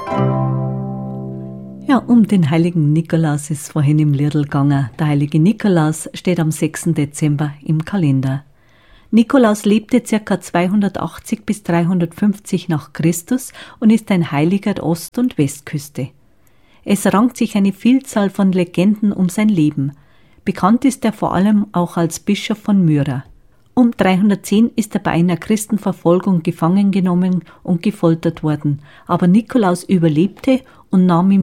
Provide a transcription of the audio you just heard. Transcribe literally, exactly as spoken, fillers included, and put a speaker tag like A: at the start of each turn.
A: Ja, um den heiligen Nikolaus ist vorhin im Liedl gegangen. Der heilige Nikolaus steht am sechsten Dezember im Kalender. Nikolaus lebte ca. zweihundertachtzig bis dreihundertfünfzig nach Christus und ist ein Heiliger der Ost- und Westküste. Es rankt sich eine Vielzahl von Legenden um sein Leben. Bekannt ist er vor allem auch als Bischof von Myra. Um dreihundertzehn ist er bei einer Christenverfolgung gefangen genommen und gefoltert worden, aber Nikolaus überlebte und nahm ihm